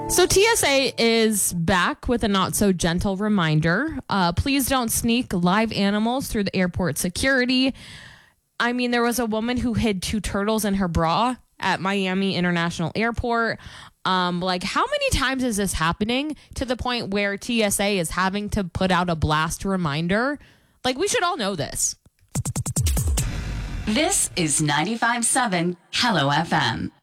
So TSA is back with a not so gentle reminder. Please don't sneak live animals through the airport security. I mean, there was a woman who hid 2 turtles in her bra at Miami International Airport. How many times is this happening to the point where TSA is having to put out a blast reminder? We should all know this. This is 95.7 Hello FM.